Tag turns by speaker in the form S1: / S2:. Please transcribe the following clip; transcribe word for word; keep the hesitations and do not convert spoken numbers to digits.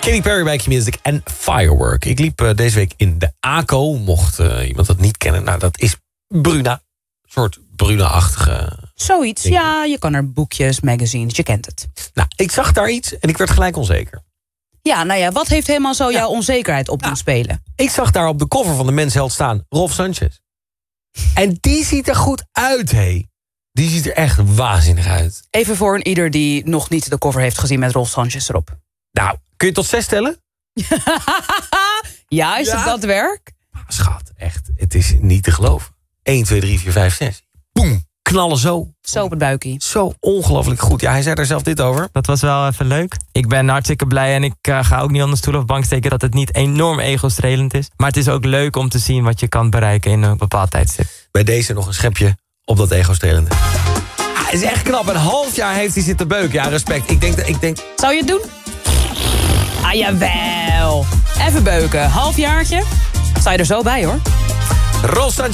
S1: Katy Perry bij Q-Music en Firework. Ik liep uh, deze week in de A C O. Mocht uh, iemand dat niet kennen. Nou, dat is Bruna. Een soort Bruna-achtige...
S2: Zoiets, dingen. Ja. Je kan er boekjes, magazines, je kent het.
S1: Nou, ik zag daar iets en ik werd gelijk onzeker.
S2: Ja, nou ja, wat heeft helemaal zo
S1: ja.
S2: jouw onzekerheid op doen
S1: ja.
S2: spelen?
S1: Ik zag daar op de cover van de mensheld staan Rolf Sanchez. En die ziet er goed uit, hé. Die ziet er echt waanzinnig uit.
S2: Even voor een ieder die nog niet de cover heeft gezien met Rolf Sanchez erop.
S1: Nou, kun je tot zes tellen?
S2: Ja, is
S1: ja?
S2: het dat werk?
S1: Schat, echt, het is niet te geloven. één, twee, drie, vier, vijf, zes. Boem, knallen zo.
S2: Zo op het buikie.
S1: Zo ongelooflijk goed. Ja, hij zei daar zelf dit over.
S3: Dat was wel even leuk. Ik ben hartstikke blij en ik uh, ga ook niet onder stoel of bank steken dat het niet enorm ego-strelend is. Maar het is ook leuk om te zien wat je kan bereiken in een bepaald tijdstip.
S1: Bij deze nog een schepje op dat ego-strelende. Ah, het is echt knap. Een half jaar heeft hij zitten beuken. Ja, respect. Ik denk... Ik denk...
S2: Zou je het doen? Ah, jawel. Even beuken. Halfjaartje. Sta je er zo bij, hoor.
S1: Rolf Sanchez.